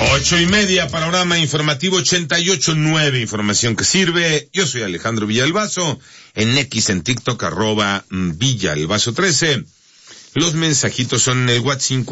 8:30, panorama informativo 88.9, información que sirve. Yo soy Alejandro Villalbazo, en X, en TikTok, @Villalbazo13. Los mensajitos son en el WhatsApp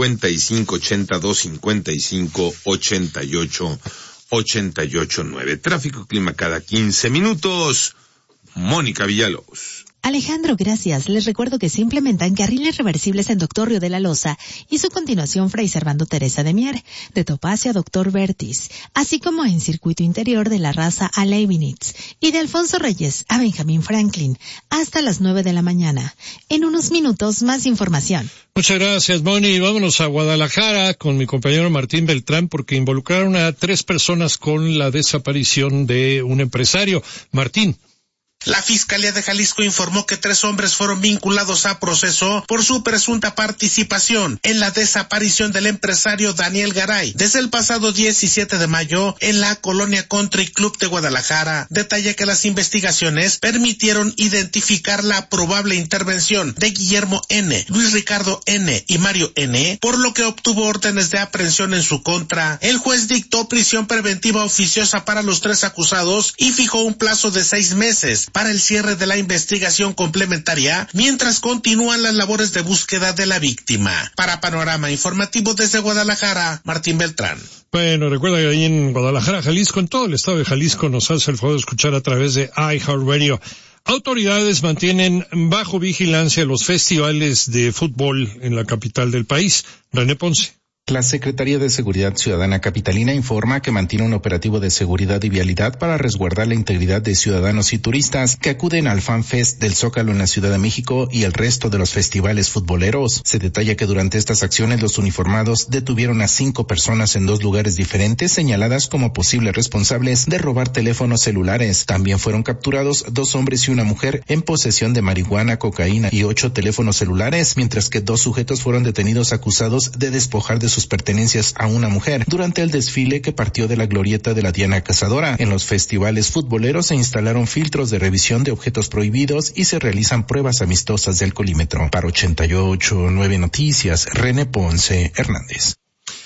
5582-5588-88.9. Tráfico, clima cada 15 minutos. Mónica Villalobos. Alejandro, gracias. Les recuerdo que se implementan carriles reversibles en Doctor Río de la Loza y su continuación Fray Servando Teresa de Mier, de Topacio a Doctor Vertis, así como en circuito interior de La Raza a Leibniz y de Alfonso Reyes a Benjamín Franklin, hasta las 9 de la mañana. En unos minutos, más información. Muchas gracias, Moni. Vámonos a Guadalajara con mi compañero Martín Beltrán, porque involucraron a 3 personas con la desaparición de un empresario. Martín. La Fiscalía de Jalisco informó que 3 hombres fueron vinculados a proceso por su presunta participación en la desaparición del empresario Daniel Garay desde el pasado 17 de mayo en la colonia Country Club de Guadalajara. Detalla que las investigaciones permitieron identificar la probable intervención de Guillermo N., Luis Ricardo N. y Mario N., por lo que obtuvo órdenes de aprehensión en su contra. El juez dictó prisión preventiva oficiosa para los 3 acusados y fijó un plazo de 6 meses para el cierre de la investigación complementaria, mientras continúan las labores de búsqueda de la víctima. Para Panorama Informativo desde Guadalajara, Martín Beltrán. Bueno, recuerda que ahí en Guadalajara, Jalisco, en todo el estado de Jalisco, nos hace el favor de escuchar a través de iHeartRadio. Autoridades mantienen bajo vigilancia los festivales de fútbol en la capital del país. René Ponce. La Secretaría de Seguridad Ciudadana Capitalina informa que mantiene un operativo de seguridad y vialidad para resguardar la integridad de ciudadanos y turistas que acuden al Fan Fest del Zócalo en la Ciudad de México y el resto de los festivales futboleros. Se detalla que durante estas acciones los uniformados detuvieron a 5 personas en 2 lugares diferentes señaladas como posibles responsables de robar teléfonos celulares. También fueron capturados 2 hombres y una mujer en posesión de marihuana, cocaína y 8 teléfonos celulares, mientras que 2 sujetos fueron detenidos acusados de despojar de sus pertenencias a una mujer durante el desfile que partió de la glorieta de la Diana Cazadora. En los festivales futboleros se instalaron filtros de revisión de objetos prohibidos y se realizan pruebas amistosas de alcoholímetro. Para 88.9 Noticias, René Ponce Hernández.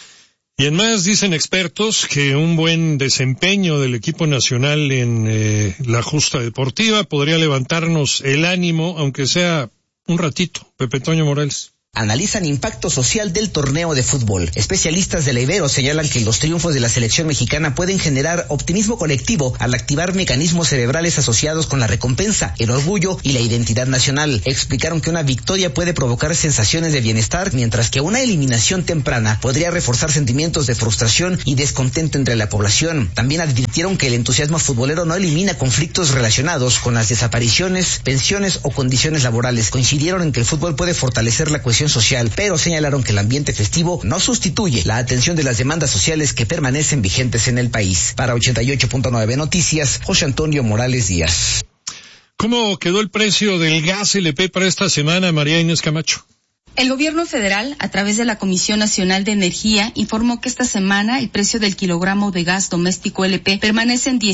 Y en más, dicen expertos que un buen desempeño del equipo nacional en la justa deportiva podría levantarnos el ánimo, aunque sea un ratito. Pepe Toño Morales. Analizan impacto social del torneo de fútbol. Especialistas de la Ibero señalan que los triunfos de la selección mexicana pueden generar optimismo colectivo al activar mecanismos cerebrales asociados con la recompensa, el orgullo y la identidad nacional. Explicaron que una victoria puede provocar sensaciones de bienestar, mientras que una eliminación temprana podría reforzar sentimientos de frustración y descontento entre la población. También advirtieron que el entusiasmo futbolero no elimina conflictos relacionados con las desapariciones, pensiones o condiciones laborales. Coincidieron en que el fútbol puede fortalecer la cohesión social, pero señalaron que el ambiente festivo no sustituye la atención de las demandas sociales que permanecen vigentes en el país. Para 88.9 Noticias, José Antonio Morales Díaz. ¿Cómo quedó el precio del gas LP para esta semana, María Inés Camacho? El gobierno federal, a través de la Comisión Nacional de Energía, informó que esta semana el precio del kilogramo de gas doméstico LP permanece en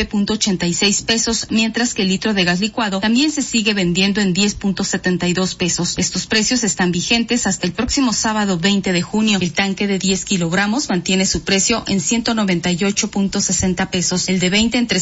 19.86 pesos, mientras que el litro de gas licuado también se sigue vendiendo en 10.72 pesos. Estos precios están vigentes hasta el próximo sábado 20 de junio. El tanque de 10 kilogramos mantiene su precio en 198.60 pesos, el de 20 en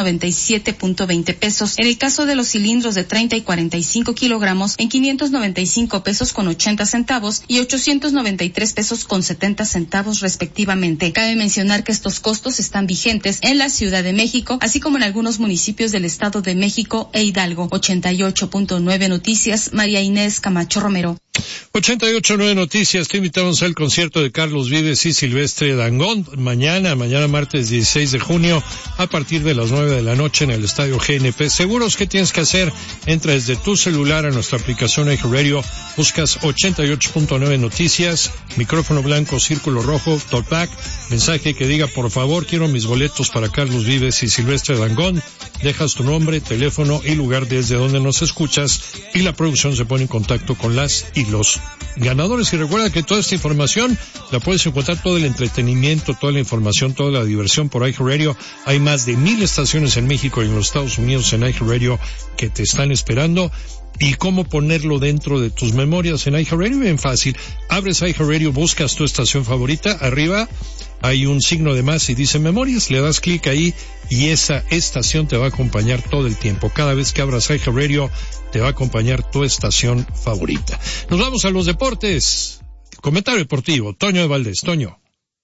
397.20 pesos. En el caso de los cilindros de 30 y 45 kilogramos, en 595 pesos con 80 centavos y 893 pesos con 70 centavos respectivamente. Cabe mencionar que estos costos están vigentes en la Ciudad de México, así como en algunos municipios del Estado de México e Hidalgo. 88.9 Noticias, María Inés Camacho Romero. 88.9 Noticias, te invitamos al concierto de Carlos Vives y Silvestre Dangond mañana martes 16 de junio a partir de las 9 de la noche en el Estadio GNP. Seguros, ¿qué tienes que hacer? Entra desde tu celular a nuestra aplicación iHeartRadio, buscas 88.9 Noticias, micrófono blanco, círculo rojo, talkback, mensaje que diga por favor quiero mis boletos para Carlos Vives y Silvestre Dangond, dejas tu nombre, teléfono y lugar desde donde nos escuchas y la producción se pone en contacto con las y los ganadores. Y recuerda que toda esta información la puedes encontrar, todo el entretenimiento, toda la información, toda la diversión por iHeartRadio. Hay más de 1,000 estaciones en México y en los Estados Unidos en iHeartRadio que te están esperando. ¿Y cómo ponerlo dentro de tus memorias en iHeartRadio? Bien fácil. Abres iHeartRadio, buscas tu estación favorita, arriba hay un signo de más y dice Memorias, le das clic ahí y esa estación te va a acompañar todo el tiempo. Cada vez que abras iHeartRadio te va a acompañar tu estación favorita. Nos vamos a los deportes. Comentario deportivo, Toño de Valdés. Toño.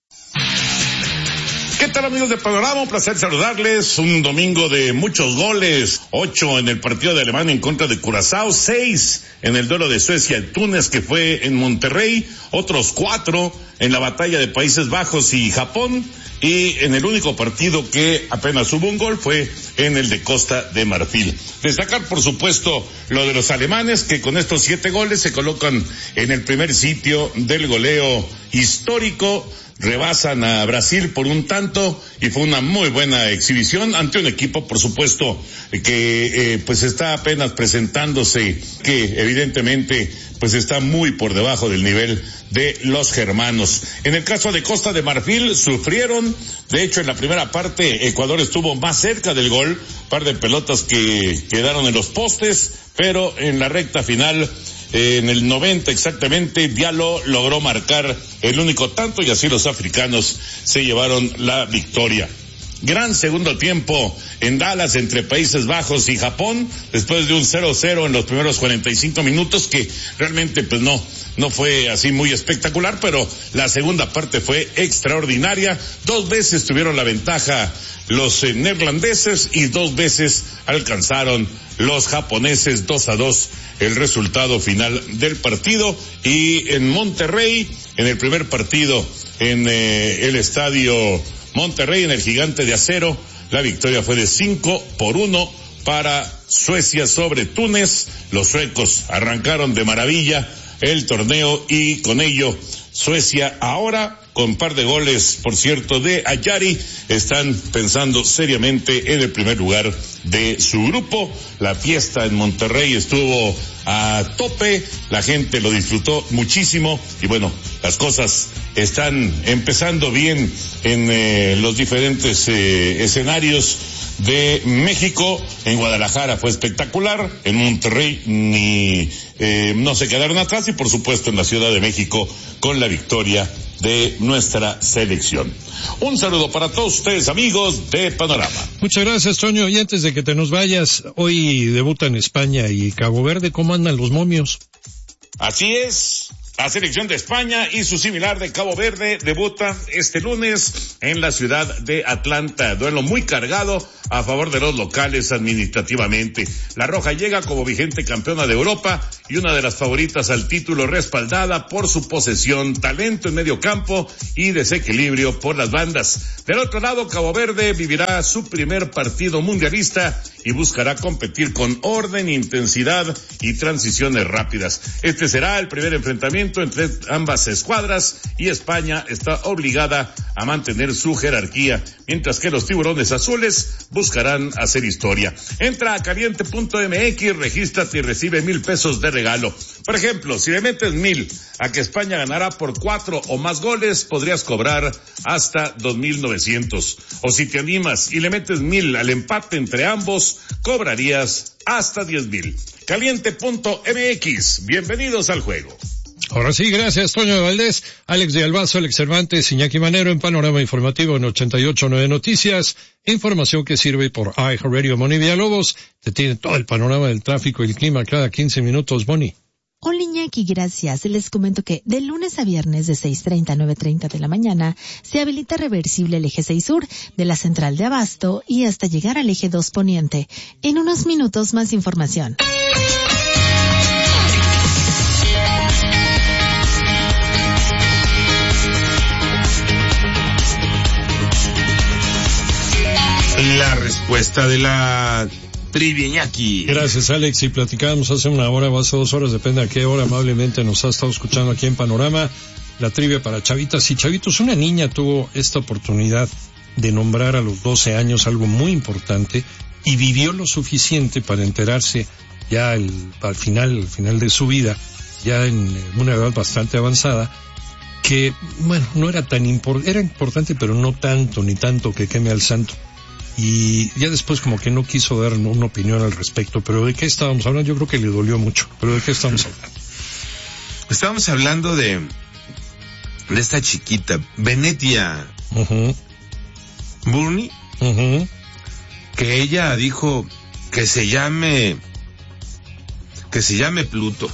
¿Qué tal, amigos de Panorama? Un placer saludarles. Un domingo de muchos goles. 8 en el partido de Alemania en contra de Curazao. 6 en el duelo de Suecia y Túnez, que fue en Monterrey. Otros 4 en la batalla de Países Bajos y Japón. Y en el único partido que apenas hubo un gol fue en el de Costa de Marfil. Destacar, por supuesto, lo de los alemanes, que con estos 7 goles se colocan en el primer sitio del goleo histórico. Rebasan a Brasil por un tanto y fue una muy buena exhibición ante un equipo, por supuesto, que pues está apenas presentándose, que evidentemente pues está muy por debajo del nivel de los germanos. En el caso de Costa de Marfil sufrieron, de hecho en la primera parte Ecuador estuvo más cerca del gol, par de pelotas que quedaron en los postes, pero en la recta final, en el 90 exactamente, Diallo logró marcar el único tanto y así los africanos se llevaron la victoria. Gran segundo tiempo en Dallas entre Países Bajos y Japón, después de un 0-0 en los primeros 45 minutos, que realmente pues no fue así muy espectacular, pero la segunda parte fue extraordinaria. 2 veces tuvieron la ventaja los neerlandeses y 2 veces alcanzaron los japoneses. 2-2 el resultado final del partido. Y en Monterrey, en el primer partido en el estadio Monterrey, en el Gigante de Acero, la victoria fue de 5-1 para Suecia sobre Túnez. Los suecos arrancaron de maravilla el torneo y con ello Suecia ahora, con par de goles, por cierto, de Ayari, están pensando seriamente en el primer lugar de su grupo. La fiesta en Monterrey estuvo a tope, la gente lo disfrutó muchísimo y bueno, las cosas están empezando bien en los diferentes escenarios de México. En Guadalajara fue espectacular, en Monterrey no se quedaron atrás y por supuesto en la Ciudad de México con la victoria de nuestra selección. Un saludo para todos ustedes, amigos de Panorama. Muchas gracias, Toño. Y antes de que te nos vayas, hoy debutan España y Cabo Verde. ¿Cómo andan los momios? Así es. La selección de España y su similar de Cabo Verde debutan este lunes en la ciudad de Atlanta. Duelo muy cargado a favor de los locales administrativamente. La Roja llega como vigente campeona de Europa y una de las favoritas al título, respaldada por su posesión, talento en medio campo y desequilibrio por las bandas. Del otro lado, Cabo Verde vivirá su primer partido mundialista y buscará competir con orden, intensidad y transiciones rápidas. Este será el primer enfrentamiento entre ambas escuadras y España está obligada a mantener su jerarquía, mientras que los tiburones azules buscarán hacer historia. Entra a caliente.mx, regístrate y recibe 1,000 pesos de regalo. Por ejemplo, si le metes 1,000 a que España ganará por 4 o más goles, podrías cobrar hasta 2,900. O si te animas y le metes 1,000 al empate entre ambos, cobrarías hasta 10,000. Caliente.mx, bienvenidos al juego. Ahora sí, gracias, Toño de Valdés, Alex de Albazo, Alex Cervantes, Iñaki Manero en Panorama Informativo en 88.9 Noticias. Información que sirve por iHeartRadio. Moni Villalobos te tiene todo el panorama del tráfico y el clima cada 15 minutos, Moni. Hola Iñaki, gracias. Les comento que de lunes a viernes de 6:30 a 9:30 de la mañana se habilita reversible el eje 6 Sur de la central de Abasto y hasta llegar al eje 2 Poniente. En unos minutos más información. La respuesta de la trivia, Iñaki. Gracias, Alex, y platicábamos hace 1 hora o hace 2 horas, depende a qué hora amablemente nos ha estado escuchando aquí en Panorama, la trivia para chavitas y chavitos. Una niña tuvo esta oportunidad de nombrar a los 12 años algo muy importante y vivió lo suficiente para enterarse ya al final de su vida, ya en una edad bastante avanzada, que, bueno, no era tan importante, era importante, pero no tanto, ni tanto que queme al santo. Y ya después como que no quiso dar una opinión al respecto. ¿Pero de qué estábamos hablando? Yo creo que le dolió mucho. ¿Pero de qué estamos hablando? Estábamos hablando de de esta chiquita, Venetia Burney, que ella dijo que se llame Pluto.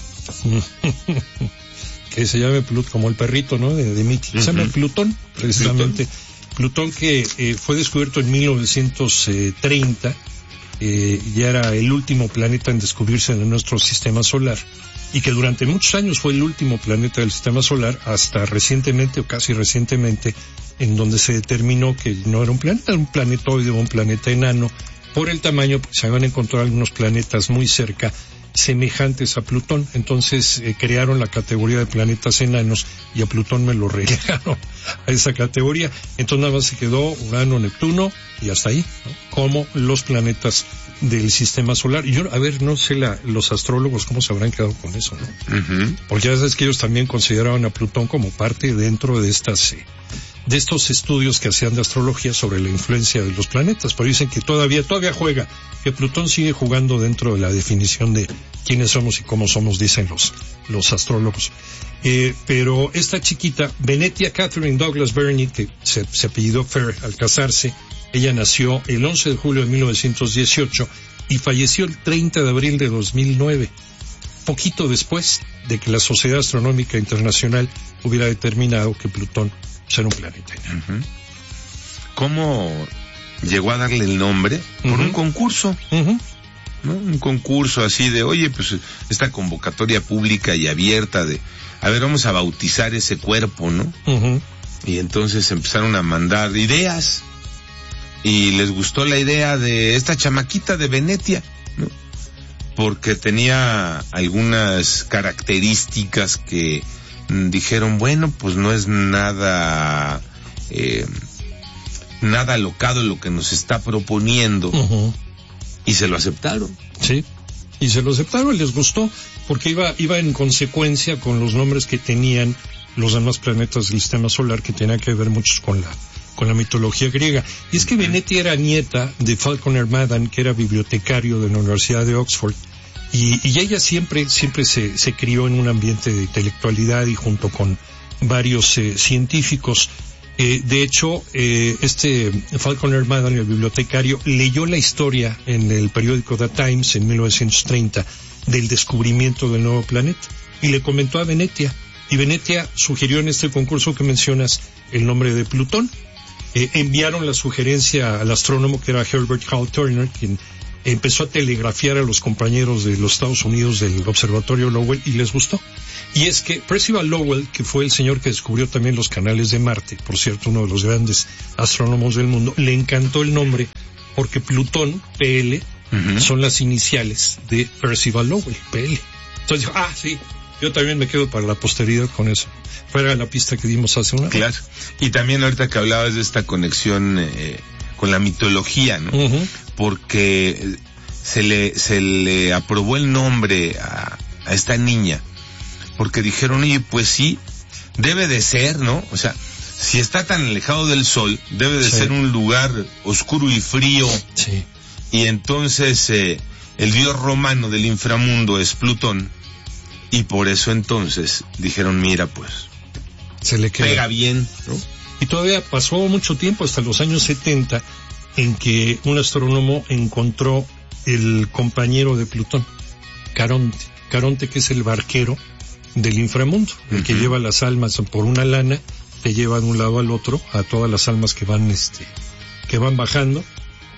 Que se llame Pluto, como el perrito, ¿no? De Mickey. Se llama Plutón, precisamente. Plutón que fue descubierto en 1930, ya era el último planeta en descubrirse en nuestro sistema solar, y que durante muchos años fue el último planeta del sistema solar, hasta recientemente, o casi recientemente, en donde se determinó que no era un planeta, era un planetoide o un planeta enano, por el tamaño, porque se habían encontrado algunos planetas muy cerca, semejantes a Plutón. Entonces crearon la categoría de planetas enanos y a Plutón me lo relegaron a esa categoría. Entonces nada más se quedó Urano, Neptuno y hasta ahí, ¿no? Como los planetas del sistema solar. Y yo, a ver, no sé los astrólogos cómo se habrán quedado con eso, ¿no? Porque ya sabes que ellos también consideraban a Plutón como parte dentro de de estos estudios que hacían de astrología sobre la influencia de los planetas, pero dicen que todavía juega, que Plutón sigue jugando dentro de la definición de quiénes somos y cómo somos, dicen los astrólogos. Pero esta chiquita, Venetia Catherine Douglas Burney, que se apellidó Fair al casarse, ella nació el 11 de julio de 1918 y falleció el 30 de abril de 2009, poquito después de que la Sociedad Astronómica Internacional hubiera determinado que Plutón era un planeta enano. ¿Cómo llegó a darle el nombre? Por un concurso, ¿no? Un concurso así de, oye, pues esta convocatoria pública y abierta de, a ver, vamos a bautizar ese cuerpo, ¿no? Y entonces empezaron a mandar ideas y les gustó la idea de esta chamaquita de Venetia, ¿no? Porque tenía algunas características que dijeron, bueno, pues no es nada alocado lo que nos está proponiendo, y se lo aceptaron. Sí, y se lo aceptaron, les gustó, porque iba en consecuencia con los nombres que tenían los demás planetas del sistema solar, que tenían que ver muchos con la mitología griega. Y es que Venetia era nieta de Falconer Madan, que era bibliotecario de la Universidad de Oxford, y ella siempre se crió en un ambiente de intelectualidad y junto con varios científicos. De hecho, Falconer Madan, el bibliotecario, leyó la historia en el periódico The Times en 1930 del descubrimiento del nuevo planeta y le comentó a Venetia. Y Venetia sugirió en este concurso que mencionas el nombre de Plutón. Enviaron la sugerencia al astrónomo que era Herbert Hall Turner, quien empezó a telegrafiar a los compañeros de los Estados Unidos del Observatorio Lowell y les gustó. Y es que Percival Lowell, que fue el señor que descubrió también los canales de Marte, por cierto, uno de los grandes astrónomos del mundo, le encantó el nombre porque Plutón, PL, son las iniciales de Percival Lowell, PL. Entonces dijo, sí, yo también me quedo para la posteridad con eso. Fuera la pista que dimos hace una. Claro. Y también ahorita que hablabas de esta conexión con la mitología, ¿no? Porque se le aprobó el nombre a esta niña, porque dijeron, oye, pues sí, debe de ser, ¿no? O sea, si está tan alejado del sol, debe de ser un lugar oscuro y frío. Sí. Y entonces el dios romano del inframundo es Plutón, y por eso entonces dijeron, mira, pues se le queda. Pega bien, ¿no? Y todavía pasó mucho tiempo, hasta los años 70, en que un astrónomo encontró el compañero de Plutón, Caronte, que es el barquero del inframundo, el que lleva las almas por una lana, te lleva de un lado al otro a todas las almas que van bajando,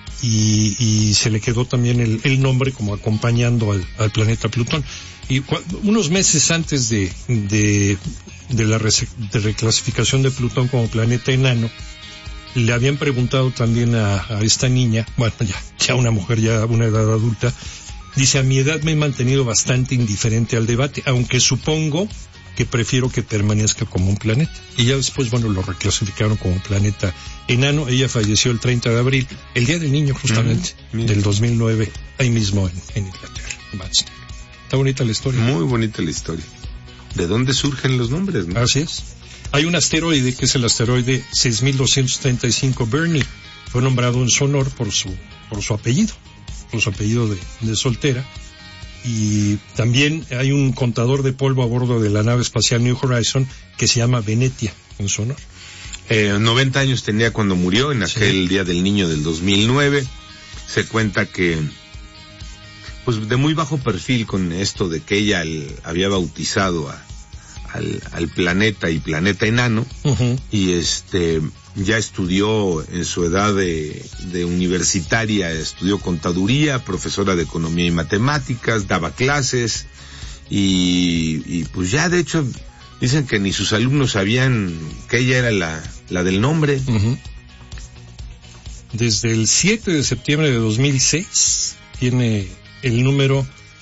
y se le quedó también el nombre como acompañando al planeta Plutón. Y unos meses antes de la reclasificación de Plutón como planeta enano, le habían preguntado también a esta niña, bueno, ya una mujer, ya una edad adulta, dice, a mi edad me he mantenido bastante indiferente al debate, aunque supongo que prefiero que permanezca como un planeta. Y ya después, bueno, lo reclasificaron como un planeta enano. Ella falleció el 30 de abril, el Día del Niño justamente, del 2009, ahí mismo en Inglaterra, en Manchester. Está bonita la historia. Muy bonita la historia. ¿De dónde surgen los nombres, no? Así es. Hay un asteroide que es el asteroide 6235 Burney. Fue nombrado en su honor por su apellido de soltera. y también hay un contador de polvo a bordo de la nave espacial New Horizon que se llama Venetia, en su honor. 90 años tenía cuando murió, en aquel Día del Niño del 2009. Se cuenta que, pues de muy bajo perfil con esto de que ella había bautizado al planeta y planeta enano, y ya estudió en su edad de universitaria, estudió contaduría, profesora de economía y matemáticas, daba clases, y pues ya de hecho dicen que ni sus alumnos sabían que ella era la del nombre. Desde el 7 de septiembre de 2006 tiene el número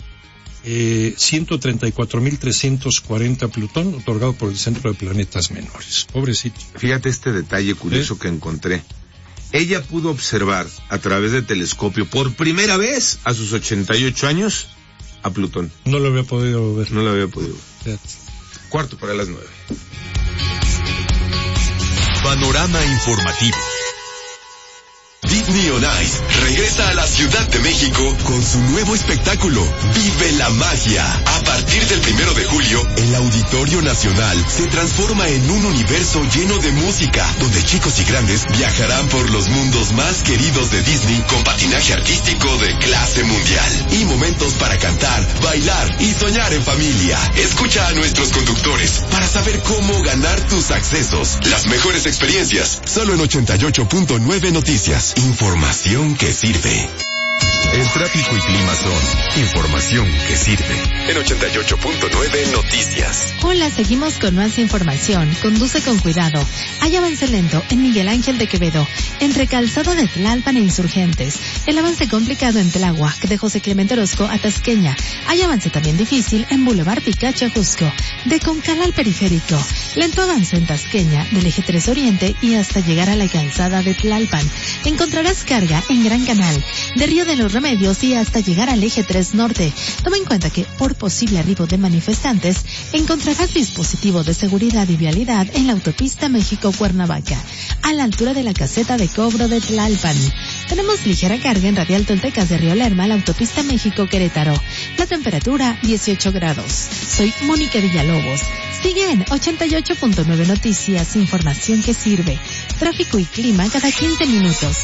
134.340 Plutón, otorgado por el Centro de Planetas Menores. Pobrecito. Fíjate este detalle curioso que encontré. Ella pudo observar a través de telescopio por primera vez a sus 88 años a Plutón. No lo había podido ver. No lo había podido ver. Fíjate. 9:15. Panorama informativo. Disney on Ice regresa a la Ciudad de México con su nuevo espectáculo, Vive la Magia. A partir del 1 de julio, el Auditorio Nacional se transforma en un universo lleno de música, donde chicos y grandes viajarán por los mundos más queridos de Disney con patinaje artístico de clase mundial y momentos para cantar, bailar y soñar en familia. Escucha a nuestros conductores para saber cómo ganar tus accesos. Las mejores experiencias, solo en 88.9 Noticias. Información que sirve. El tráfico y clima son información que sirve. En 88.9 Noticias. Hola, seguimos con más información. Conduce con cuidado. Hay avance lento en Miguel Ángel de Quevedo, entre Calzada de Tlalpan e Insurgentes. El avance complicado en Tláhuac, de José Clemente Orozco a Tasqueña. Hay avance también difícil en Boulevard Picacho Jusco, de Concal al Periférico. Lento avance en Tasqueña, del Eje 3 Oriente y hasta llegar a la Calzada de Tlalpan. Encontrarás carga en Gran Canal, de Río de los Remedios y hasta llegar al Eje 3 Norte. Toma en cuenta que, por posible arribo de manifestantes, encontrarás dispositivo de seguridad y vialidad en la autopista México-Cuernavaca, a la altura de la caseta de cobro de Tlalpan. Tenemos ligera carga en Radial Toltecas de Río Lerma, la autopista México-Querétaro. La temperatura, 18 grados. Soy Mónica Villalobos. Sigue en 88.9 Noticias, información que sirve. Tráfico y clima cada 15 minutos.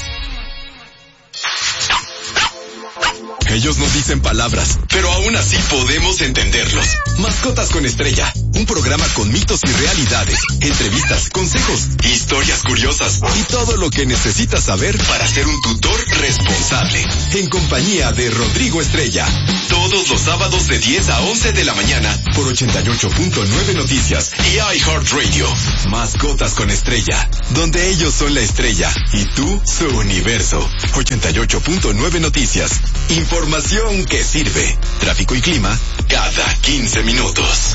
Ellos nos dicen palabras, pero aún así podemos entenderlos. Mascotas con Estrella, un programa con mitos y realidades, entrevistas, consejos, historias curiosas y todo lo que necesitas saber para ser un tutor responsable. En compañía de Rodrigo Estrella, todos los sábados de 10 a 11 de la mañana por 88.9 Noticias y iHeartRadio. Mascotas con Estrella, donde ellos son la estrella y tú su universo. 88.9 Noticias. Información que sirve. Tráfico y clima cada 15 minutos.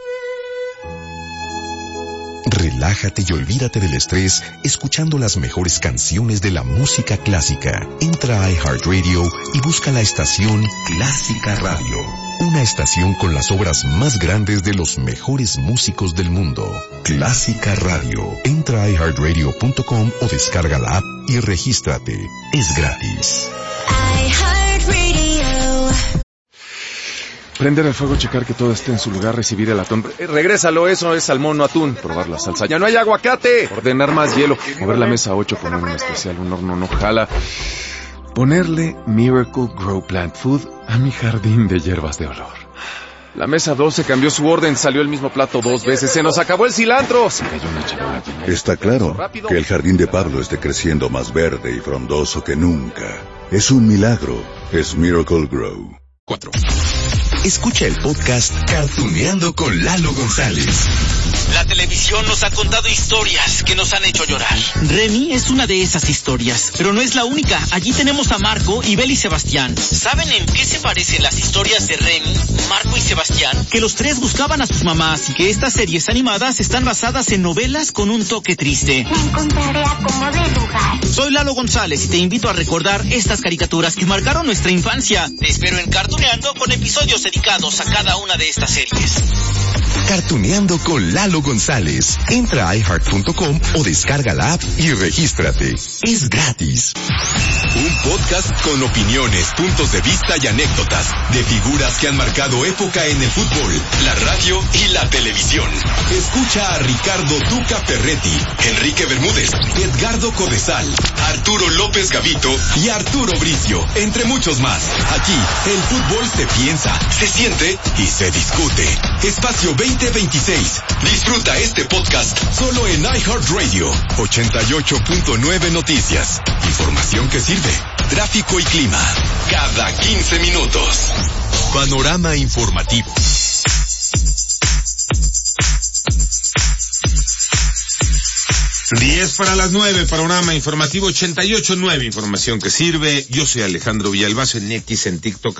Relájate y olvídate del estrés escuchando las mejores canciones de la música clásica. Entra a iHeartRadio y busca la estación Clásica Radio. Una estación con las obras más grandes de los mejores músicos del mundo. Clásica Radio. Entra a iHeartRadio.com o descarga la app y regístrate. Es gratis. Prender el fuego, checar que todo esté en su lugar, recibir el atún. Regrésalo, eso es salmón, no atún. Probar la salsa. ¡Ya no hay aguacate! Ordenar más hielo. Mover la mesa 8, poner un especial, un horno no jala. Ponerle Miracle Grow Plant Food a mi jardín de hierbas de olor. La mesa 12 cambió su orden, salió el mismo plato 2 veces. ¡Se nos acabó el cilantro! Se cayó una charola llena. Está claro que el jardín de Pablo esté creciendo más verde y frondoso que nunca. Es un milagro. Es Miracle Grow. 4. Escucha el podcast Cartuneando con Lalo González. La televisión nos ha contado historias que nos han hecho llorar. Remy es una de esas historias, pero no es la única. Allí tenemos a Marco, Ibel y Sebastián. ¿Saben en qué se parecen las historias de Remy, Marco y Sebastián? Que los tres buscaban a sus mamás y que estas series animadas están basadas en novelas con un toque triste. Me encontraré a como de lugar. Soy Lalo González y te invito a recordar estas caricaturas que marcaron nuestra infancia. Te espero en Cartuneando con episodios dedicados a cada una de estas series. Cartuneando con Lalo González. Entra a iHeart.com o descarga la app y regístrate. Es gratis. Un podcast con opiniones, puntos de vista y anécdotas de figuras que han marcado época en el fútbol, la radio y la televisión. Escucha a Ricardo Duca Ferretti, Enrique Bermúdez, Edgardo Codesal, Arturo López Gavito y Arturo Bricio, entre muchos más. Aquí, el fútbol se piensa, se siente y se discute. Espacio 2026. Disfruta este podcast solo en iHeartRadio. 88.9 Noticias. Información que sirve. Tráfico y clima. Cada 15 minutos. Panorama informativo. 10:09, panorama informativo 88.9, información que sirve. Yo soy Alejandro Villalbazo, en X, en TikTok,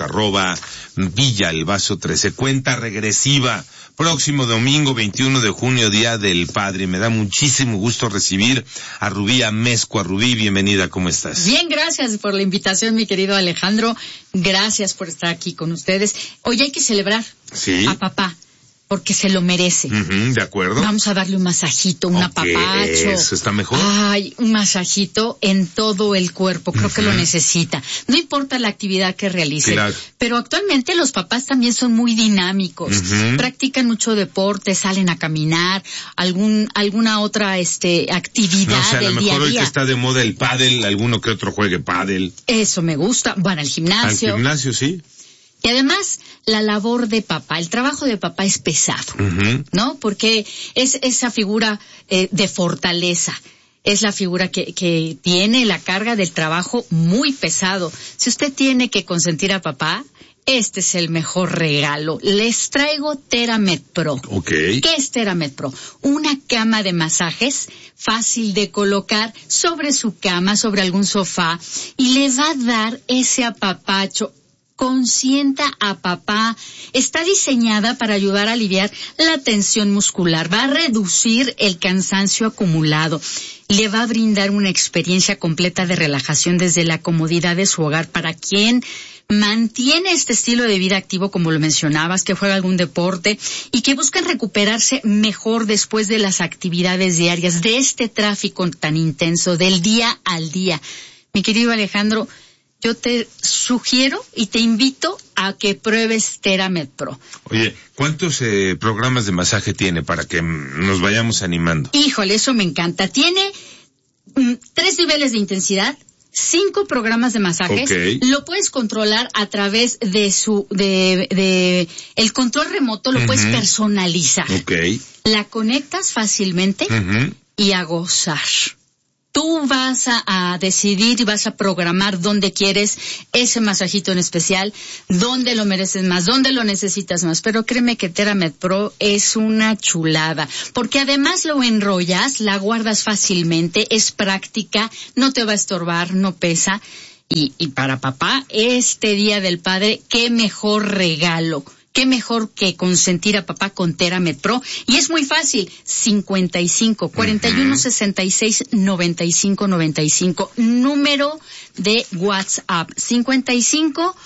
@Villalbazo13. Cuenta regresiva, próximo domingo 21 de junio, Día del Padre. Me da muchísimo gusto recibir a Rubí Amezcua. Rubí, bienvenida, ¿cómo estás? Bien, gracias por la invitación, mi querido Alejandro. Gracias por estar aquí con ustedes. Hoy hay que celebrar a papá, porque se lo merece. De acuerdo. Vamos a darle un masajito, un apapacho. ¿Eso está mejor? Ay, un masajito en todo el cuerpo. Creo que lo necesita. No importa la actividad que realice. Claro. Pero actualmente los papás también son muy dinámicos. Practican mucho deporte, salen a caminar, alguna otra actividad no sé, del día a día. A lo mejor hoy que está de moda el pádel, alguno que otro juegue pádel. Eso me gusta. Van al gimnasio. Al gimnasio, sí. Y además, la labor de papá, el trabajo de papá es pesado, ¿no? Porque es esa figura de fortaleza. Es la figura que tiene la carga del trabajo muy pesado. Si usted tiene que consentir a papá, este es el mejor regalo. Les traigo TheraMed Pro. Okay. ¿Qué es TheraMed Pro? Una cama de masajes fácil de colocar sobre su cama, sobre algún sofá, y le va a dar ese apapacho. Consienta a papá. Está diseñada para ayudar a aliviar la tensión muscular. Va a reducir el cansancio acumulado. Le va a brindar una experiencia completa de relajación desde la comodidad de su hogar para quien mantiene este estilo de vida activo, como lo mencionabas, que juega algún deporte y que busca recuperarse mejor después de las actividades diarias, de este tráfico tan intenso, del día al día. Mi querido Alejandro, yo te sugiero y te invito a que pruebes TheraMed Pro. Oye, ¿cuántos programas de masaje tiene para que nos vayamos animando? Híjole, eso me encanta. Tiene 3 niveles de intensidad, 5 programas de masajes. Okay. Lo puedes controlar a través de el control remoto, lo puedes personalizar. Okay. La conectas fácilmente y a gozar. Tú vas a decidir y vas a programar dónde quieres ese masajito en especial, dónde lo mereces más, dónde lo necesitas más. Pero créeme que TheraMed Pro es una chulada, porque además lo enrollas, la guardas fácilmente, es práctica, no te va a estorbar, no pesa. Y para papá, este Día del Padre, qué mejor regalo. Qué mejor que consentir a papá con TheraMed Pro. Y es muy fácil. 55 41 66 95 95. Número de WhatsApp. 55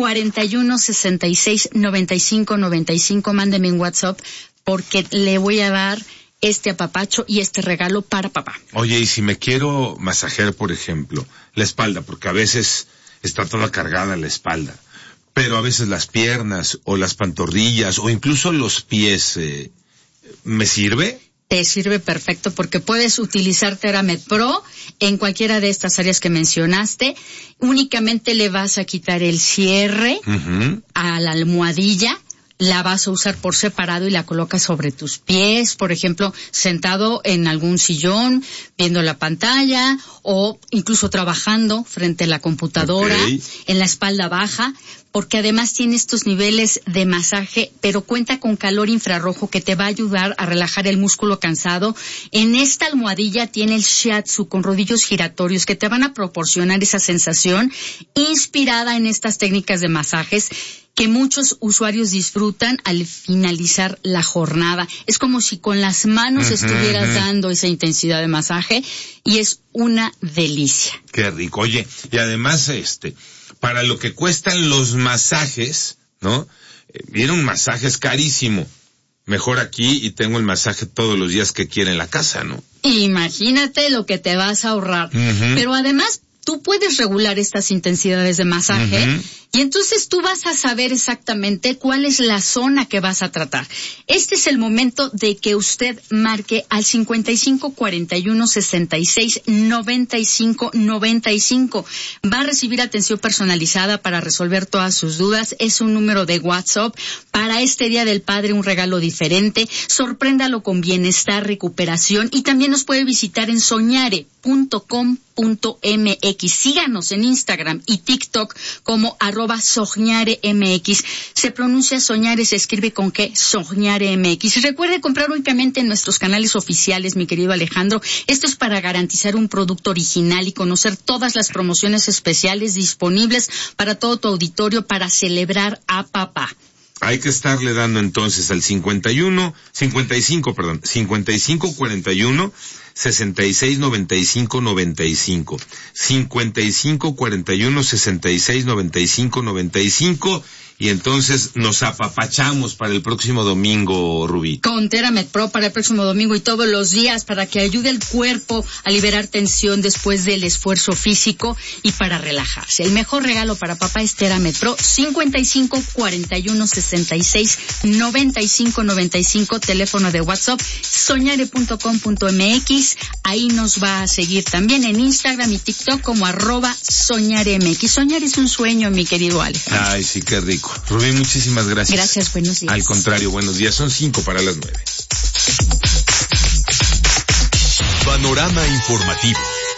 41 66 95 95. Mándeme un WhatsApp porque le voy a dar este apapacho y este regalo para papá. Oye, y si me quiero masajear, por ejemplo, la espalda, porque a veces está toda cargada la espalda, pero a veces las piernas o las pantorrillas o incluso los pies, ¿me sirve? Te sirve perfecto porque puedes utilizar TheraMed Pro en cualquiera de estas áreas que mencionaste. Únicamente le vas a quitar el cierre a la almohadilla. La vas a usar por separado y la colocas sobre tus pies, por ejemplo, sentado en algún sillón, viendo la pantalla o incluso trabajando frente a la computadora, en la espalda baja, porque además tiene estos niveles de masaje, pero cuenta con calor infrarrojo que te va a ayudar a relajar el músculo cansado. En esta almohadilla tiene el shiatsu con rodillos giratorios que te van a proporcionar esa sensación inspirada en estas técnicas de masajes que muchos usuarios disfrutan al finalizar la jornada. Es como si con las manos estuvieras dando esa intensidad de masaje y es una delicia. Qué rico. Oye, y además para lo que cuestan los masajes, ¿no? Viene un masaje es carísimo. mejor aquí y tengo el masaje todos los días que quiera en la casa, ¿no? Imagínate lo que te vas a ahorrar. Pero además, tú puedes regular estas intensidades de masaje y entonces tú vas a saber exactamente cuál es la zona que vas a tratar. Este es el momento de que usted marque al 5541-66-95-95. Va a recibir atención personalizada para resolver todas sus dudas. Es un número de WhatsApp. Para este Día del Padre, un regalo diferente. Sorpréndalo con bienestar, recuperación, y también nos puede visitar en soñare.com.mx. Síganos en Instagram y TikTok como @soñaremx. Se pronuncia Soñare, se escribe con qué, Soñaremx. Recuerde comprar únicamente en nuestros canales oficiales, mi querido Alejandro. Esto es para garantizar un producto original y conocer todas las promociones especiales disponibles para todo tu auditorio para celebrar a papá. Hay que estarle dando entonces al 5541 669595 5541 669595 y entonces nos apapachamos para el próximo domingo, Rubí. Con Teramet Pro para el próximo domingo y todos los días para que ayude al cuerpo a liberar tensión después del esfuerzo físico y para relajarse. El mejor regalo para papá es Teramet Pro, 5541-66-9595, teléfono de WhatsApp, soñare.com.mx. Ahí nos va a seguir también en Instagram y TikTok como @soñaremx. Soñar es un sueño, mi querido Alex. Ay, sí, qué rico. Rubí, muchísimas gracias. Gracias, buenos días. Al contrario, buenos días. Son 5:05. Panorama informativo.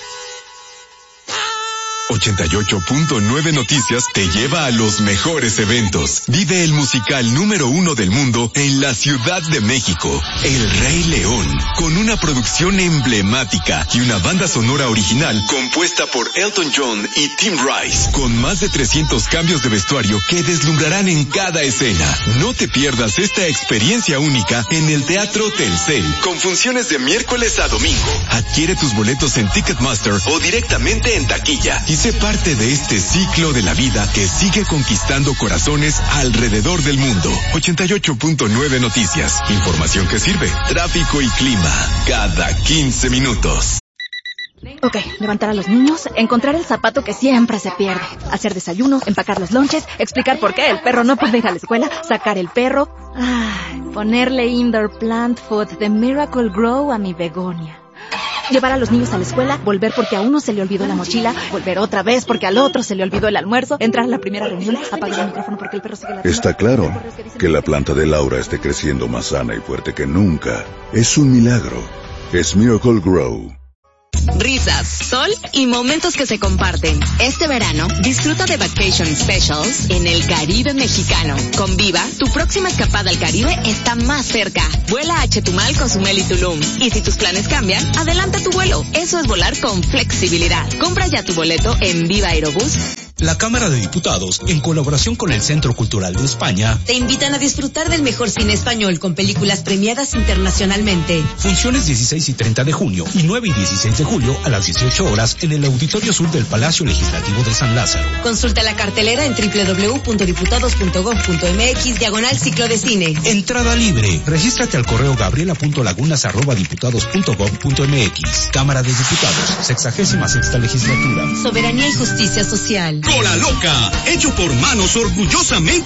88.9 Noticias te lleva a los mejores eventos. Vive el musical número 1 del mundo en la Ciudad de México, El Rey León, con una producción emblemática y una banda sonora original compuesta por Elton John y Tim Rice, con más de 300 cambios de vestuario que deslumbrarán en cada escena. No te pierdas esta experiencia única en el Teatro Telcel, con funciones de miércoles a domingo. Adquiere tus boletos en Ticketmaster o directamente en taquilla y sé parte de este ciclo de la vida que sigue conquistando corazones alrededor del mundo. 88.9 Noticias. Información que sirve. Tráfico y clima. Cada 15 minutos. Ok, levantar a los niños, encontrar el zapato que siempre se pierde, hacer desayunos, empacar los lonches, explicar por qué el perro no puede ir a la escuela, sacar el perro, ponerle indoor plant food de Miracle Grow a mi begonia. Llevar a los niños a la escuela, volver porque a uno se le olvidó la mochila, volver otra vez porque al otro se le olvidó el almuerzo, entrar a la primera reunión, apagar el micrófono porque el perro sigue ladrando. Está claro que la planta de Laura esté creciendo más sana y fuerte que nunca. Es un milagro. Es Miracle Grow. Risas, sol y momentos que se comparten. Este verano, disfruta de Vacation Specials en el Caribe mexicano. Con Viva, tu próxima escapada al Caribe está más cerca. Vuela a Chetumal, Cozumel y Tulum. Y si tus planes cambian, adelanta tu vuelo. Eso es volar con flexibilidad. Compra ya tu boleto en Viva Aerobús. La Cámara de Diputados, en colaboración con el Centro Cultural de España, te invitan a disfrutar del mejor cine español con películas premiadas internacionalmente. Funciones 16 y 30 de junio y 9 y 16 de julio a las 18 horas en el Auditorio Sur del Palacio Legislativo de San Lázaro. Consulta la cartelera en www.diputados.gov.mx/ciclo de cine. Entrada libre. Regístrate al correo gabriela.lagunas@diputados.gov.mx. Cámara de Diputados, 66ª Legislatura. Soberanía y justicia social. Cola Loca, hecho por manos orgullosamente